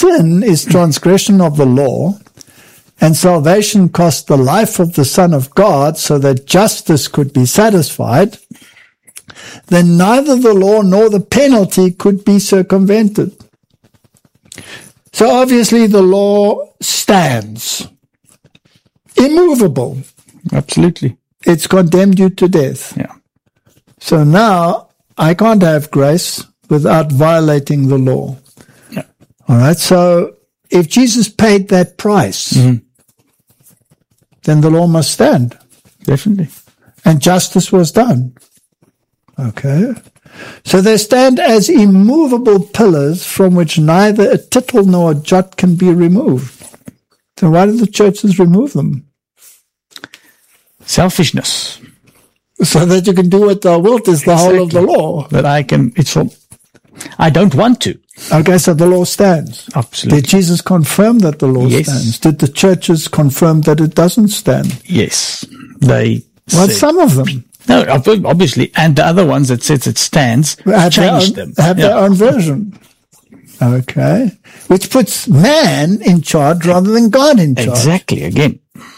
sin is transgression of the law, and salvation cost the life of the Son of God so that justice could be satisfied, then neither the law nor the penalty could be circumvented. So obviously the law stands, immovable. Absolutely. It's condemned you to death. Yeah. So now I can't have grace without violating the law. Yeah. All right. So if Jesus paid that price, then the law must stand. Definitely. And justice was done. Okay. So they stand as immovable pillars from which neither a tittle nor a jot can be removed. So why do the churches remove them? Selfishness. So that you can do what thou wilt is the whole of the law. That I don't want to. Okay, so the law stands. Absolutely. Did Jesus confirm that the law stands? Did the churches confirm that it doesn't stand? Yes. They Well, said, some of them. No, obviously. And the other ones that says it stands, change them. Have their own version. Okay. Which puts man in charge rather than God in charge. Exactly, again.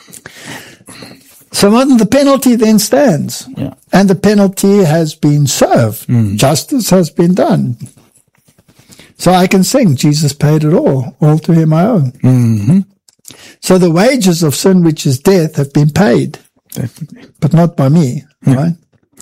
So the penalty then stands. Yeah. And the penalty has been served. Justice has been done. So I can sing, Jesus paid it all to him I owe. Mm-hmm. So the wages of sin, which is death, have been paid. Definitely. But not by me, right?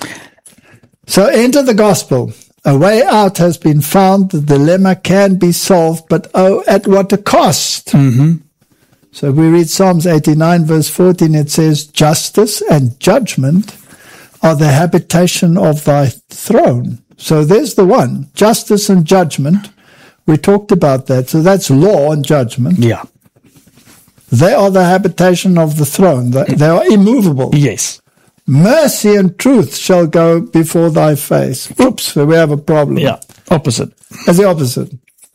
So enter the gospel. A way out has been found. The dilemma can be solved, but at what a cost? Mm-hmm. So we read Psalms 89 verse 14. It says, justice and judgment are the habitation of thy throne. So there's the one, justice and judgment. We talked about that. So that's law and judgment. Yeah. They are the habitation of the throne. They are immovable. Yes. Mercy and truth shall go before thy face. Oops, so we have a problem. Yeah. Opposite. As the opposite.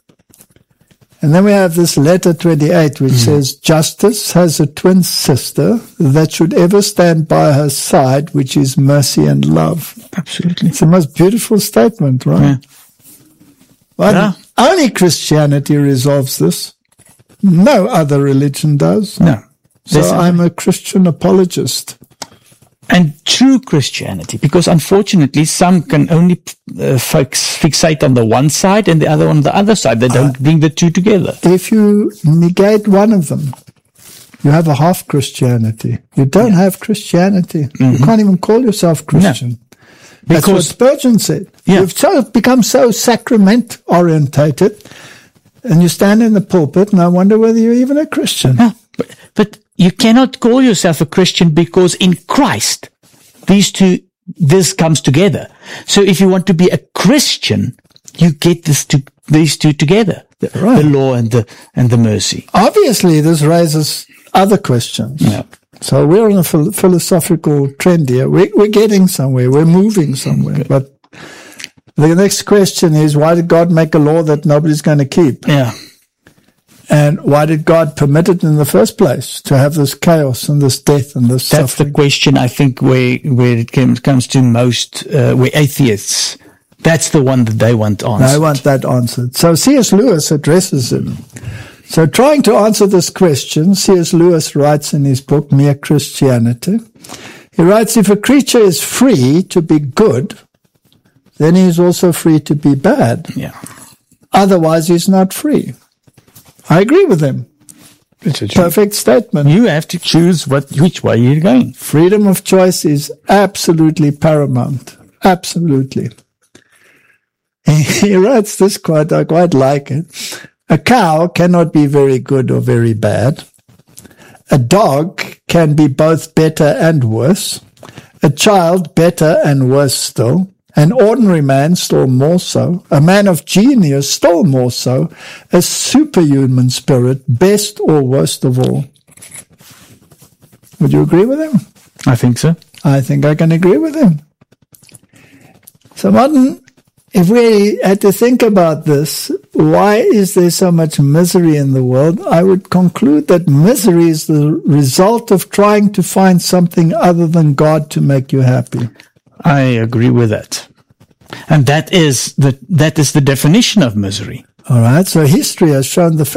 And then we have this letter 28, which says, justice has a twin sister that should ever stand by her side, which is mercy and love. Absolutely. It's the most beautiful statement, right? Yeah. Well, only Christianity resolves this. No other religion does. No. So I'm a Christian apologist. And true Christianity, because unfortunately some can only fixate on the one side and the other on the other side. They don't bring the two together. If you negate one of them, you have a half Christianity. You don't have Christianity. You can't even call yourself Christian. No. That's what Spurgeon said. Yeah. You've become so sacrament orientated, and you stand in the pulpit, and I wonder whether you're even a Christian. No, but you cannot call yourself a Christian because in Christ, this comes together. So if you want to be a Christian, you get these two together. Right. The law and the mercy. Obviously, this raises other questions. Yeah. So we're on a philosophical trend here. We're getting somewhere. We're moving somewhere. Okay. But the next question is, why did God make a law that nobody's going to keep? Yeah. And why did God permit it in the first place, to have this chaos and this death and this suffering? That's the question, I think, where it comes to most, where atheists, that's the one that they want answered. They want that answered. So C.S. Lewis addresses it. So trying to answer this question, C.S. Lewis writes in his book, Mere Christianity, he writes, if a creature is free to be good, then he is also free to be bad. Yeah. Otherwise, he's not free. I agree with him. It's a perfect statement. You have to choose which way you're going. Freedom of choice is absolutely paramount. Absolutely. He writes this quote, I quite like it. A cow cannot be very good or very bad. A dog can be both better and worse. A child better and worse still. An ordinary man still more so. A man of genius still more so. A superhuman spirit, best or worst of all. Would you agree with him? I think so. I think I can agree with him. So Martin, if we had to think about this, why is there so much misery in the world? I would conclude that misery is the result of trying to find something other than God to make you happy. I agree with that. And that is the definition of misery. All right. So history has shown the